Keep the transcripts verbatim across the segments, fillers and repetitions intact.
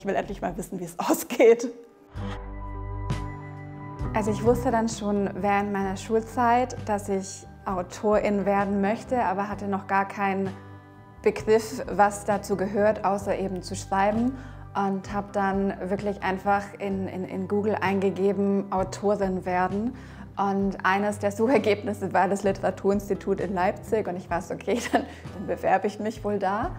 Ich will endlich mal wissen, wie es ausgeht. Also ich wusste dann schon während meiner Schulzeit, dass ich Autorin werden möchte, aber hatte noch gar keinen Begriff, was dazu gehört, außer eben zu schreiben. Und habe dann wirklich einfach in, in, in Google eingegeben, Autorin werden. Und eines der Suchergebnisse war das Literaturinstitut in Leipzig. Und ich war so, okay, dann, dann bewerbe ich mich wohl da.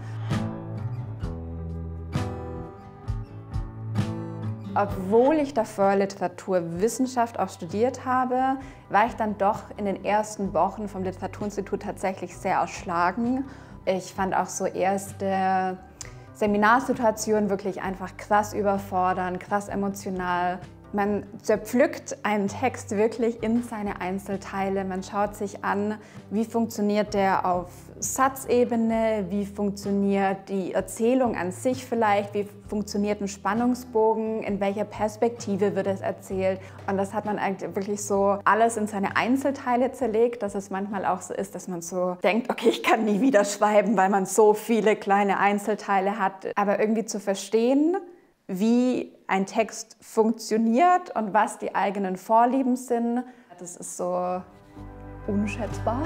Obwohl ich davor Literaturwissenschaft auch studiert habe, war ich dann doch in den ersten Wochen vom Literaturinstitut tatsächlich sehr erschlagen. Ich fand auch so erste Seminarsituationen wirklich einfach krass überfordernd, krass emotional. Man zerpflückt einen Text wirklich in seine Einzelteile. Man schaut sich an, wie funktioniert der auf Satzebene, wie funktioniert die Erzählung an sich vielleicht, wie funktioniert ein Spannungsbogen, in welcher Perspektive wird es erzählt. Und das hat man eigentlich wirklich so alles in seine Einzelteile zerlegt, dass es manchmal auch so ist, dass man so denkt, okay, ich kann nie wieder schreiben, weil man so viele kleine Einzelteile hat. Aber irgendwie zu verstehen, wie ein Text funktioniert und was die eigenen Vorlieben sind, das ist so unschätzbar.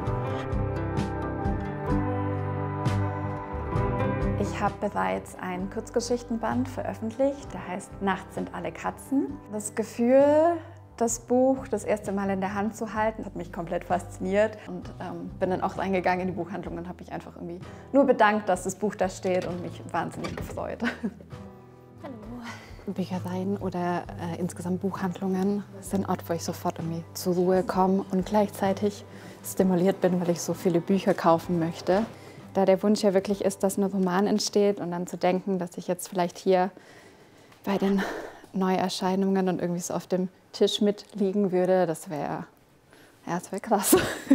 Ich habe bereits einen Kurzgeschichtenband veröffentlicht, der heißt Nachts sind alle Katzen. Das Gefühl, das Buch das erste Mal in der Hand zu halten, hat mich komplett fasziniert und ähm, bin dann auch reingegangen in die Buchhandlung und habe mich einfach irgendwie nur bedankt, dass das Buch da steht und mich wahnsinnig gefreut. Büchereien oder äh, insgesamt Buchhandlungen sind ein Ort, wo ich sofort irgendwie zur Ruhe komme und gleichzeitig stimuliert bin, weil ich so viele Bücher kaufen möchte. Da der Wunsch ja wirklich ist, dass ein Roman entsteht und dann zu denken, dass ich jetzt vielleicht hier bei den Neuerscheinungen und irgendwie so auf dem Tisch mitliegen würde, das wäre ja, das wäre krass.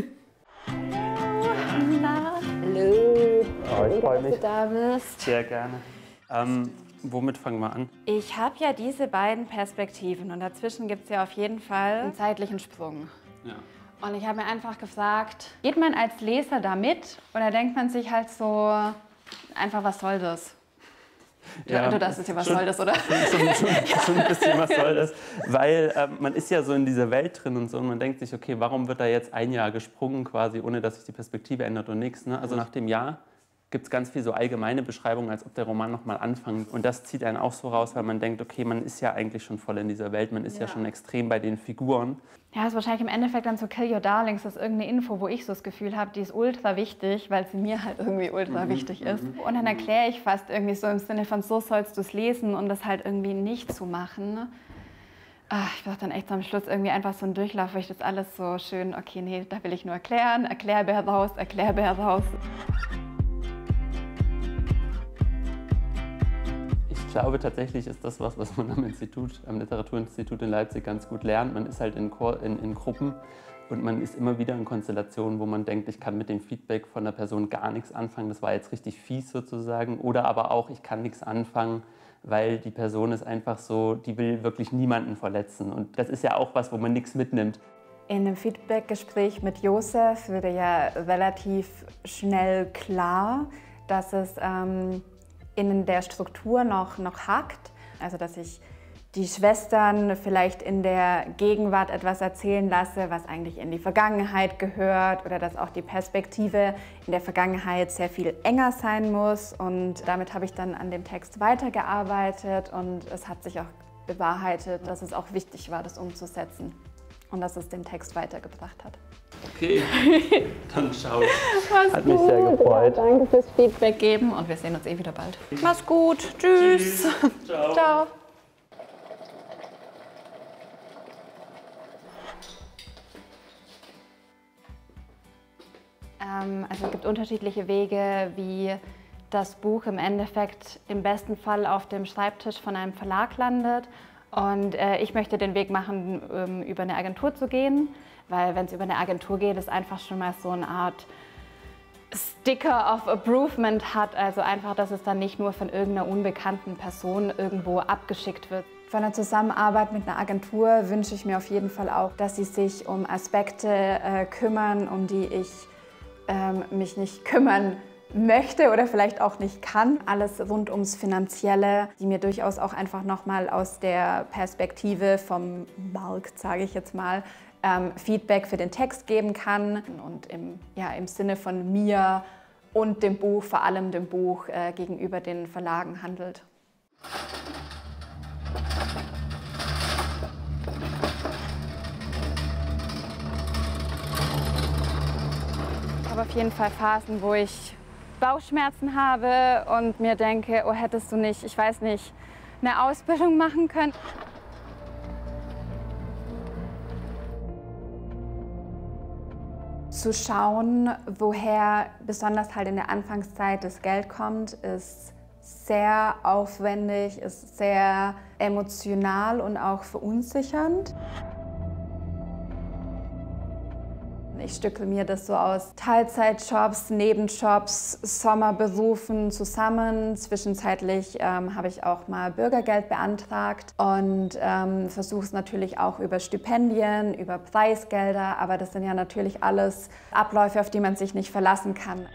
Hallo. Na? Hallo. Oh, ich freue mich, dass du da bist. Sehr gerne. Ähm, Womit fangen wir an? Ich habe ja diese beiden Perspektiven und dazwischen gibt es ja auf jeden Fall einen zeitlichen Sprung. Ja. Und ich habe mir einfach gefragt, geht man als Leser da mit oder denkt man sich halt so, einfach was soll das? Du, Ja, du dachtest ja, was schon, soll das, oder? Schon, schon, schon, schon ein bisschen, was soll das? Weil ähm, man ist ja so in dieser Welt drin und so und man denkt sich, okay, warum wird da jetzt ein Jahr gesprungen quasi, ohne dass sich die Perspektive ändert und nichts. Ne? Also nach dem Jahr gibt es ganz viel so allgemeine Beschreibungen, als ob der Roman nochmal anfängt. Und das zieht einen auch so raus, weil man denkt, okay, man ist ja eigentlich schon voll in dieser Welt, man ist ja, ja schon extrem bei den Figuren. Ja, das ist wahrscheinlich im Endeffekt dann so Kill Your Darlings, das ist irgendeine Info, wo ich so das Gefühl habe, die ist ultra wichtig, weil sie mir halt irgendwie ultra mhm, wichtig ist. Mhm. Und dann erkläre ich fast irgendwie so im Sinne von, so sollst du es lesen und das halt irgendwie nicht zu machen. Ach, ich brauche dann echt so am Schluss irgendwie einfach so einen Durchlauf, wo ich das alles so schön, okay, nee, da will ich nur erklären, Erklärbär raus, Erklärbär raus. Ich glaube, tatsächlich ist das was, was man am Institut, am Literaturinstitut in Leipzig ganz gut lernt. Man ist halt in, in, in Gruppen und man ist immer wieder in Konstellationen, wo man denkt, ich kann mit dem Feedback von der Person gar nichts anfangen. Das war jetzt richtig fies sozusagen. Oder aber auch, ich kann nichts anfangen, weil die Person ist einfach so, die will wirklich niemanden verletzen. Und das ist ja auch was, wo man nichts mitnimmt. In einem Feedbackgespräch mit Josef wurde ja relativ schnell klar, dass es ähm, in der Struktur noch, noch hakt. Also dass ich die Schwestern vielleicht in der Gegenwart etwas erzählen lasse, was eigentlich in die Vergangenheit gehört oder dass auch die Perspektive in der Vergangenheit sehr viel enger sein muss. Und damit habe ich dann an dem Text weitergearbeitet und es hat sich auch bewahrheitet, dass es auch wichtig war, das umzusetzen und dass es den Text weitergebracht hat. Okay, dann schau. Mach's Hat mich sehr gefreut. Ja, danke fürs Feedback geben und wir sehen uns eh wieder bald. Mach's gut. Tschüss. Tschüss. Ciao. Ciao. Ähm, also es gibt unterschiedliche Wege, wie das Buch im Endeffekt im besten Fall auf dem Schreibtisch von einem Verlag landet. Und äh, ich möchte den Weg machen, ähm, über eine Agentur zu gehen, weil wenn es über eine Agentur geht, ist einfach schon mal so eine Art Sticker of Approval hat, also einfach, dass es dann nicht nur von irgendeiner unbekannten Person irgendwo abgeschickt wird. Von der Zusammenarbeit mit einer Agentur wünsche ich mir auf jeden Fall auch, dass sie sich um Aspekte äh, kümmern, um die ich ähm, mich nicht kümmern möchte oder vielleicht auch nicht kann. Alles rund ums Finanzielle, die mir durchaus auch einfach nochmal aus der Perspektive vom Markt, sage ich jetzt mal, ähm, Feedback für den Text geben kann und im, ja, im Sinne von mir und dem Buch, vor allem dem Buch, äh, gegenüber den Verlagen handelt. Ich habe auf jeden Fall Phasen, wo ich Bauchschmerzen habe und mir denke, oh, hättest du nicht, ich weiß nicht, eine Ausbildung machen können. Zu schauen, woher besonders halt in der Anfangszeit das Geld kommt, ist sehr aufwendig, ist sehr emotional und auch verunsichernd. Ich stückel mir das so aus Teilzeitjobs, Nebenjobs, Sommerberufen zusammen. Zwischenzeitlich ähm, habe ich auch mal Bürgergeld beantragt und ähm, versuche es natürlich auch über Stipendien, über Preisgelder. Aber das sind ja natürlich alles Abläufe, auf die man sich nicht verlassen kann.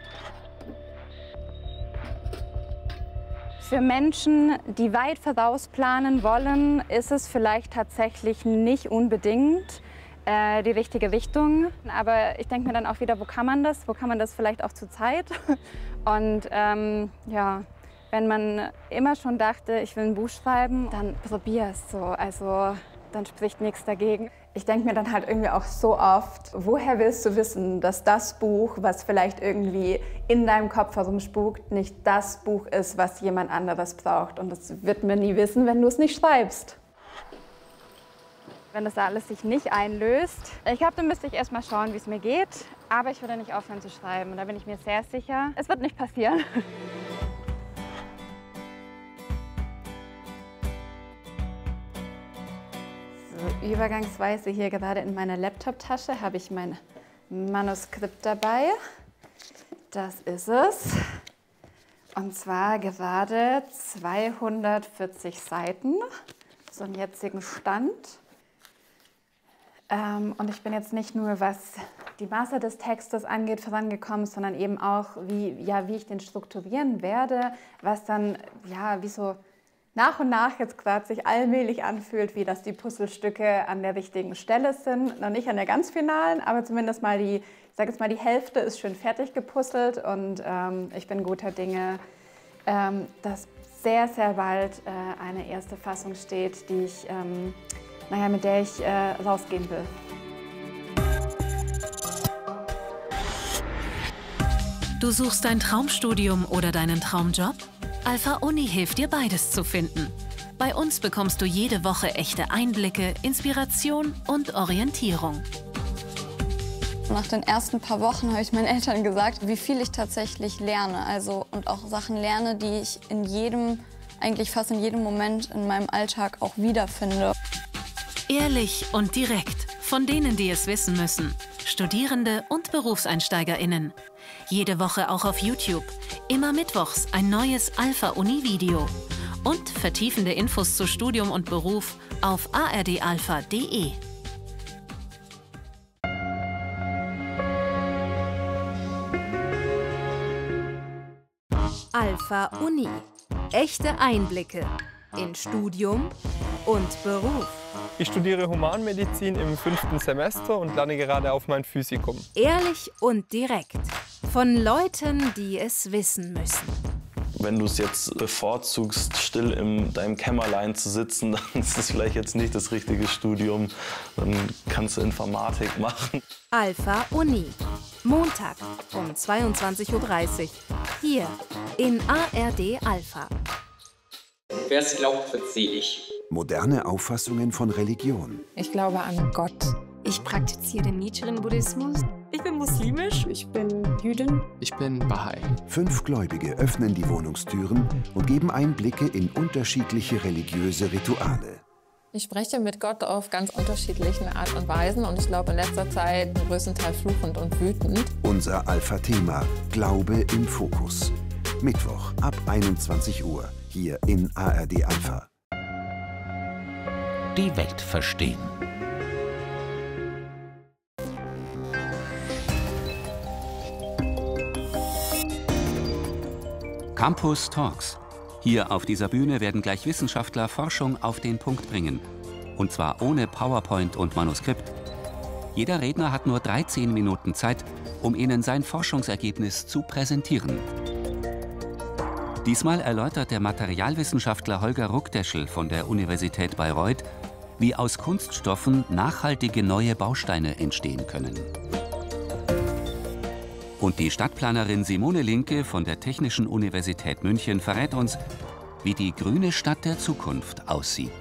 Für Menschen, die weit vorausplanen wollen, ist es vielleicht tatsächlich nicht unbedingt die richtige Richtung. Aber ich denke mir dann auch wieder, wo kann man das? Wo kann man das vielleicht auch zur Zeit? Und ähm, ja, wenn man immer schon dachte, ich will ein Buch schreiben, dann probier es so. Also dann spricht nichts dagegen. Ich denke mir dann halt irgendwie auch so oft, woher willst du wissen, dass das Buch, was vielleicht irgendwie in deinem Kopf herumspukt, nicht das Buch ist, was jemand anderes braucht? Und das wird man nie wissen, wenn du es nicht schreibst. Wenn das da alles sich nicht einlöst. Ich glaube, dann müsste ich erst mal schauen, wie es mir geht. Aber ich würde nicht aufhören zu schreiben. Und da bin ich mir sehr sicher, es wird nicht passieren. So, übergangsweise hier gerade in meiner Laptop-Tasche habe ich mein Manuskript dabei. Das ist es. Und zwar gerade zweihundertvierzig Seiten, so einen jetzigen Stand. Ähm, und ich bin jetzt nicht nur, was die Masse des Textes angeht, vorangekommen, sondern eben auch, wie, ja, wie ich den strukturieren werde, was dann ja, wie so nach und nach jetzt gerade sich allmählich anfühlt, wie dass die Puzzlestücke an der richtigen Stelle sind. Noch nicht an der ganz finalen, aber zumindest mal die, ich sage jetzt mal, die Hälfte ist schön fertig gepuzzelt und ähm, ich bin guter Dinge, ähm, dass sehr, sehr bald äh, eine erste Fassung steht, die ich ähm, Naja, mit der ich äh, rausgehen will. Du suchst dein Traumstudium oder deinen Traumjob? Alpha Uni hilft dir, beides zu finden. Bei uns bekommst du jede Woche echte Einblicke, Inspiration und Orientierung. Nach den ersten paar Wochen habe ich meinen Eltern gesagt, wie viel ich tatsächlich lerne. Also, und auch Sachen lerne, die ich in jedem, eigentlich fast in jedem Moment in meinem Alltag auch wiederfinde. Ehrlich und direkt, von denen, die es wissen müssen. Studierende und BerufseinsteigerInnen. Jede Woche auch auf YouTube. Immer mittwochs ein neues Alpha Uni Video. Und vertiefende Infos zu Studium und Beruf auf a r d alpha punkt d e. Alpha Uni. Echte Einblicke in Studium und Beruf. Ich studiere Humanmedizin im fünften Semester und lerne gerade auf mein Physikum. Ehrlich und direkt. Von Leuten, die es wissen müssen. Wenn du es jetzt bevorzugst, still in deinem Kämmerlein zu sitzen, dann ist es vielleicht jetzt nicht das richtige Studium. Dann kannst du Informatik machen. Alpha Uni. Montag um zweiundzwanzig Uhr dreißig. Hier in A R D Alpha. Wer es glaubt, wird selig. Moderne Auffassungen von Religion. Ich glaube an Gott. Ich praktiziere den Nichiren-Buddhismus. Ich bin muslimisch. Ich bin Jüdin. Ich bin Bahai. Fünf Gläubige öffnen die Wohnungstüren und geben Einblicke in unterschiedliche religiöse Rituale. Ich spreche mit Gott auf ganz unterschiedlichen Art und Weisen und ich glaube in letzter Zeit größtenteils fluchend und wütend. Unser Alpha-Thema: Glaube im Fokus. Mittwoch ab einundzwanzig Uhr hier in A R D Alpha. Die Welt verstehen. Campus Talks. Hier auf dieser Bühne werden gleich Wissenschaftler Forschung auf den Punkt bringen. Und zwar ohne PowerPoint und Manuskript. Jeder Redner hat nur dreizehn Minuten Zeit, um Ihnen sein Forschungsergebnis zu präsentieren. Diesmal erläutert der Materialwissenschaftler Holger Ruckdeschel von der Universität Bayreuth, wie aus Kunststoffen nachhaltige neue Bausteine entstehen können. Und die Stadtplanerin Simone Linke von der Technischen Universität München verrät uns, wie die grüne Stadt der Zukunft aussieht.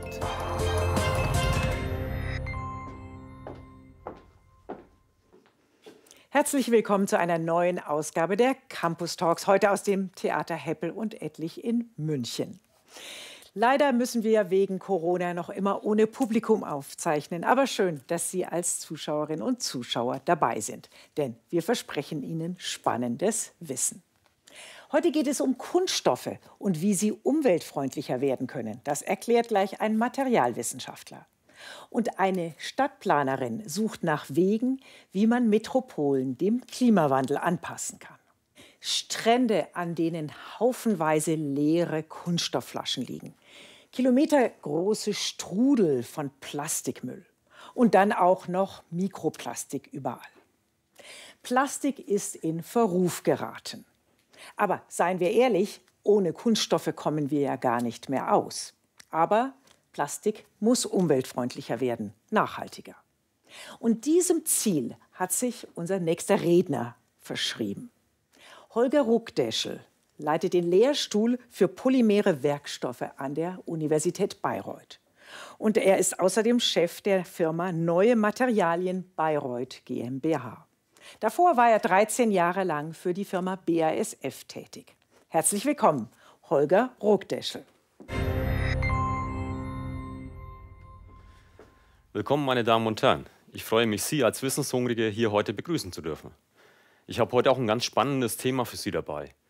Herzlich willkommen zu einer neuen Ausgabe der Campus Talks, heute aus dem Theater Heppel und Ettlich in München. Leider müssen wir wegen Corona noch immer ohne Publikum aufzeichnen. Aber schön, dass Sie als Zuschauerinnen und Zuschauer dabei sind. Denn wir versprechen Ihnen spannendes Wissen. Heute geht es um Kunststoffe und wie sie umweltfreundlicher werden können. Das erklärt gleich ein Materialwissenschaftler. Und eine Stadtplanerin sucht nach Wegen, wie man Metropolen dem Klimawandel anpassen kann. Strände, an denen haufenweise leere Kunststoffflaschen liegen. Kilometergroße Strudel von Plastikmüll. Und dann auch noch Mikroplastik überall. Plastik ist in Verruf geraten. Aber seien wir ehrlich, ohne Kunststoffe kommen wir ja gar nicht mehr aus. Aber Plastik muss umweltfreundlicher werden, nachhaltiger. Und diesem Ziel hat sich unser nächster Redner verschrieben. Holger Ruckdeschel leitet den Lehrstuhl für polymere Werkstoffe an der Universität Bayreuth. Und er ist außerdem Chef der Firma Neue Materialien Bayreuth GmbH. Davor war er dreizehn Jahre lang für die Firma B A S F tätig. Herzlich willkommen, Holger Ruckdeschel. Willkommen, meine Damen und Herren. Ich freue mich, Sie als Wissenshungrige hier heute begrüßen zu dürfen. Ich habe heute auch ein ganz spannendes Thema für Sie dabei.